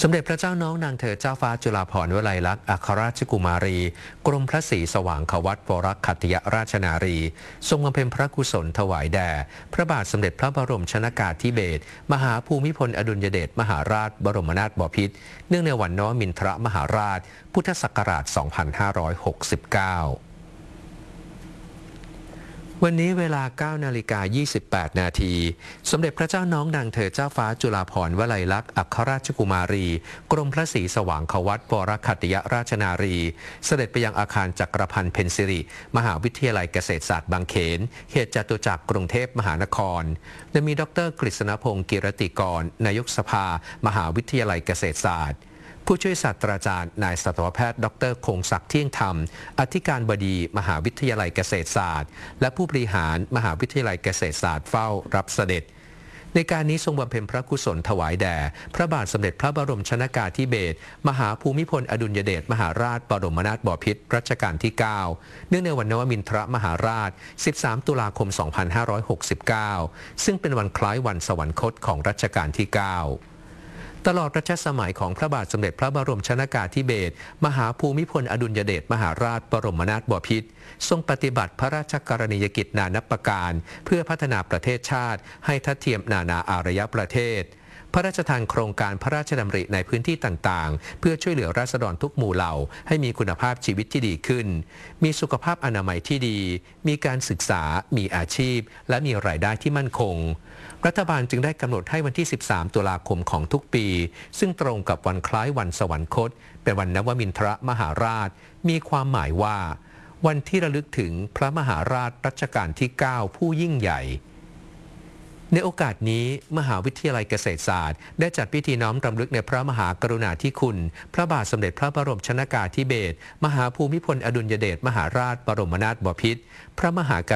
มเด็จพระเจ้าน้องนางเธอเจ้าฟ้าจุฬาภรณ์วลัยลักษณ์อัครราชกุมารีกรมพระศรีสว่างควัตรวรคัตติยราชนารีทรงบำเพ็ญพระกุศลถวายแด่พระบาทสมเด็จพระบรมชนกาธิเบศรมหาภูมิพลอดุลยเดชมหาราชบรมนาถบพิตรเนื่องในวันนวมินทรมหาราชพุทธศักราช 2569วันนี้เวลา 9:28 นาทีสมเด็จพระเจ้าน้องนางเธอเจ้าฟ้าจุฬาภรณ์วลัยลักษณ์อัครราชกุมารีกรมพระศรีสว่างควัตรวรคัตติยราชนารีเสด็จไปยังอาคารจักรพันธ์เพ็ญสิริมหาวิทยาลัยเกษตรศาสตร์บางเขนเขตจตุจักรกรุงเทพมหานครและมีดร.กฤษณพงศ์กิรติกรนายกสภามหาวิทยาลัยเกษตรศาสตร์ผู้ช่วยศาสตราจารย์นายสัตวแพทย์ดร.คงศักดิ์เที่ยงธรรมอธิการบดีมหาวิทยาลัยเกษตรศาสตร์และผู้บริหารมหาวิทยาลัยเกษตรศาสตร์เฝ้ารับเสด็จในการนี้ทรงบำเพ็ญพระกุศลถวายแด่พระบาทสมเด็จพระบรมชนกาธิเบศรมหาภูมิพลอดุลยเดชมหาราชบรมนาถบพิตรรัชกาลที่ 9 เนื่องในวันนวมินทรมหาราช 13 ตุลาคม 2569 ซึ่งเป็นวันคล้ายวันสวรรคตของรัชกาลที่ 9ตลอดรัชสมัยของพระบาทสมเด็จพระบรมชนกาธิเบศรมหาภูมิพลอดุลยเดชมหาราชบรมนาถบพิตรทรงปฏิบัติพระราชกรณียกิจนานับประการเพื่อพัฒนาประเทศชาติให้ทัดเทียมนานาอารยประเทศพระราชทานโครงการพระราชดำริในพื้นที่ต่างๆเพื่อช่วยเหลือราษฎรทุกหมู่เหล่าให้มีคุณภาพชีวิตที่ดีขึ้นมีสุขภาพอนามัยที่ดีมีการศึกษามีอาชีพและมีรายได้ที่มั่นคงรัฐบาลจึงได้กำหนดให้วันที่ 13 ตุลาคมของทุกปีซึ่งตรงกับวันคล้ายวันสวรรคตเป็นวันนวมินทรมหาราชมีความหมายว่าวันที่ระลึกถึงพระมหาราชรัชกาลที่ 9 ผู้ยิ่งใหญ่ในโอกาสนี้มหาวิทยาลัยเกษตรศาสตร์ได้จัดพิธีน้อมรำลึกในพระมหากรุณาธิคุณพระบาทสมเด็จพระบรมชนกาธิเบศรมหาภูมิพลอดุลยเดชมหาราชบรมนาถบพิตรพระมหาก